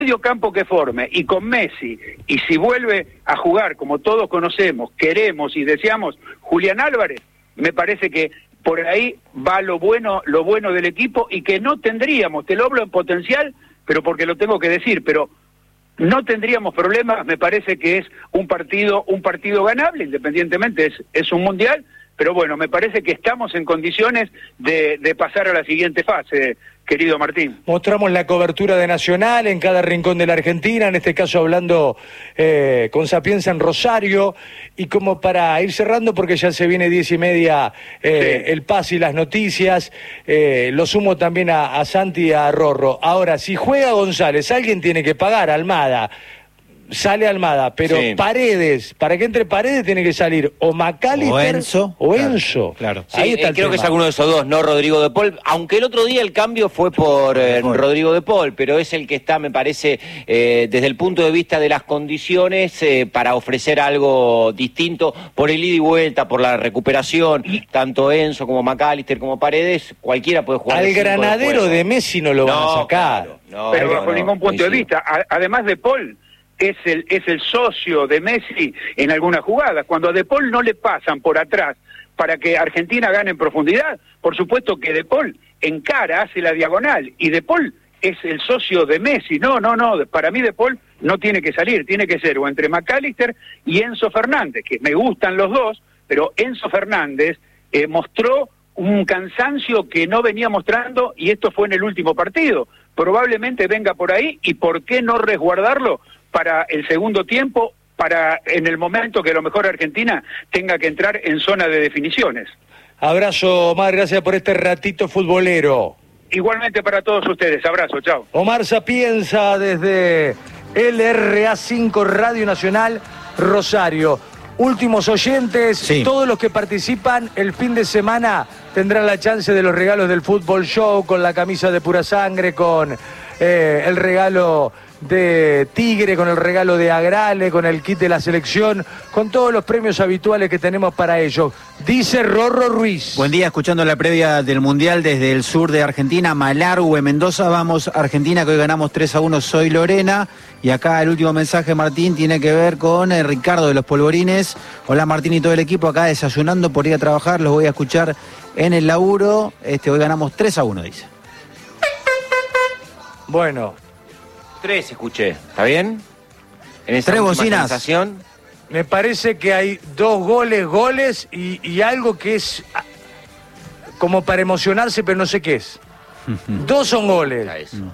medio campo que forme y con Messi, y si vuelve a jugar como todos conocemos, queremos y deseamos, Julián Álvarez, me parece que por ahí va lo bueno del equipo y que no tendríamos, te lo hablo en potencial, pero porque lo tengo que decir, pero no tendríamos problemas. Me parece que es un partido ganable, independientemente es un mundial, pero bueno, me parece que estamos en condiciones de pasar a la siguiente fase, querido Martín. Mostramos la cobertura de Nacional en cada rincón de la Argentina, en este caso hablando con Sapienza en Rosario, y como para ir cerrando, porque ya se viene 10:30 Sí. el pase y las noticias, lo sumo también a Santi y a Rorro. Ahora, si juega González, alguien tiene que pagar, Almada. Sale Almada, pero sí. Paredes, para que entre Paredes tiene que salir o McAllister o Enzo. Claro. Sí, ahí está creo que es alguno de esos dos, no Rodrigo de Paul, aunque el otro día el cambio fue por Rodrigo de Paul, pero es el que está, me parece, desde el punto de vista de las condiciones, para ofrecer algo distinto, por el ida y vuelta, por la recuperación, tanto Enzo como McAllister como Paredes, cualquiera puede jugar. Al Granadero de Messi no lo van a sacar. Claro, pero bajo ningún punto de vista, además de Paul, es el socio de Messi en algunas jugadas. Cuando a De Paul no le pasan por atrás para que Argentina gane en profundidad, por supuesto que De Paul encara, hace la diagonal, y De Paul es el socio de Messi. No, para mí De Paul no tiene que salir, tiene que ser o entre McAllister y Enzo Fernández, que me gustan los dos, pero Enzo Fernández mostró un cansancio que no venía mostrando, y esto fue en el último partido. Probablemente venga por ahí, y ¿por qué no resguardarlo para el segundo tiempo, para en el momento que a lo mejor Argentina tenga que entrar en zona de definiciones? Abrazo, Omar, gracias por este ratito futbolero. Igualmente para todos ustedes, abrazo, chao. Omar Sapienza desde LRA5 Radio Nacional Rosario. Últimos oyentes, sí. Todos los que participan el fin de semana tendrán la chance de los regalos del Fútbol Show, con la camisa de Pura Sangre, con el regalo de Tigre, con el regalo de Agrale, con el kit de la selección, con todos los premios habituales que tenemos para ellos. Dice Rorro Ruiz. Buen día, escuchando la previa del Mundial desde el sur de Argentina, Malargüe, Mendoza. Vamos Argentina, que hoy ganamos 3-1, soy Lorena. Y acá el último mensaje, Martín, tiene que ver con Ricardo de los Polvorines. Hola Martín y todo el equipo, acá desayunando por ir a trabajar, los voy a escuchar en el laburo. Hoy ganamos 3-1, dice. Bueno. 3 escuché, ¿está bien? En esa 3 bocinas. Sensación. Me parece que hay 2 goles y algo que es como para emocionarse, pero no sé qué es. 2 son goles.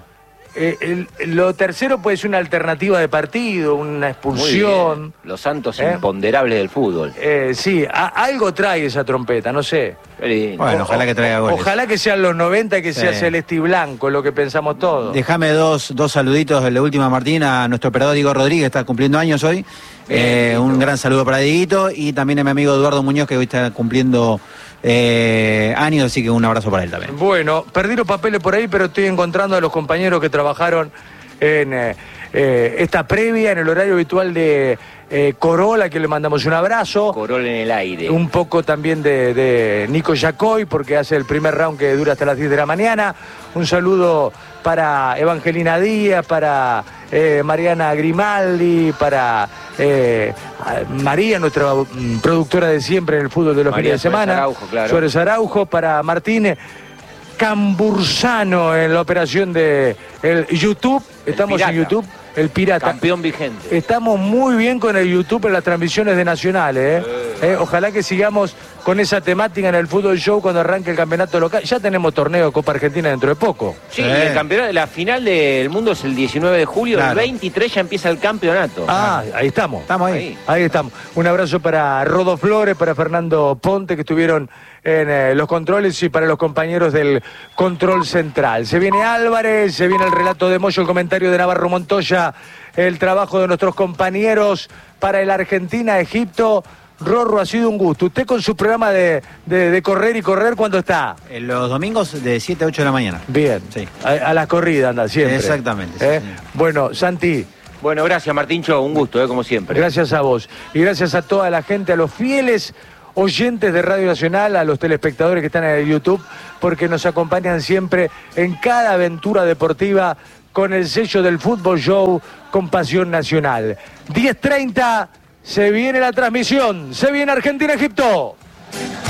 Lo tercero puede ser una alternativa de partido, una expulsión. Los santos imponderables del fútbol. Sí, algo trae esa trompeta, no sé. Bueno, ojalá que traiga goles. Ojalá que sean los 90 y que sea celeste y blanco, lo que pensamos todos. Déjame dos saluditos de la última, Martín, a nuestro operador Diego Rodríguez, está cumpliendo años hoy. Un gran saludo para Dieguito, y también a mi amigo Eduardo Muñoz, que hoy está cumpliendo años, así que un abrazo para él también. Bueno, perdí los papeles por ahí, pero estoy encontrando a los compañeros que trabajaron en esta previa, en el horario habitual de Corolla, que le mandamos un abrazo. Corolla en el aire. Un poco también de Nico Yacoy, porque hace el primer round que dura hasta las 10 de la mañana. Un saludo para Evangelina Díaz, para Mariana Grimaldi, para María, nuestra productora de siempre en el fútbol de los fines de semana. Araujo, claro. Suárez Araujo, para Martín Cambursano en la operación de el YouTube. Estamos en YouTube. El Pirata. Campeón vigente. Estamos muy bien con el YouTube en las transmisiones de Nacionales. Ojalá que sigamos con esa temática en el Fútbol Show cuando arranque el campeonato local. Ya tenemos torneo de Copa Argentina dentro de poco. Sí, el campeonato, la final del mundo es el 19 de julio, el 23 ya empieza el campeonato. Ahí estamos. Estamos ahí. Ahí estamos. Un abrazo para Rodo Flores, para Fernando Ponte, que estuvieron en los controles, y para los compañeros del control central. Se viene Álvarez, se viene el relato de Moyo, el comentario de Navarro Montoya, el trabajo de nuestros compañeros para el Argentina-Egipto. Rorro, ha sido un gusto. Usted con su programa de correr y correr, ¿cuándo está? Los domingos de 7 a 8 de la mañana. Bien. Sí. A la corrida anda siempre. Exactamente. Sí, bueno, Santi. Bueno, gracias Martíncho, un gusto, como siempre. Gracias a vos. Y gracias a toda la gente, a los fieles oyentes de Radio Nacional, a los telespectadores que están en el YouTube, porque nos acompañan siempre en cada aventura deportiva con el sello del Fútbol Show con Pasión Nacional. 10:30, se viene la transmisión, se viene Argentina-Egipto.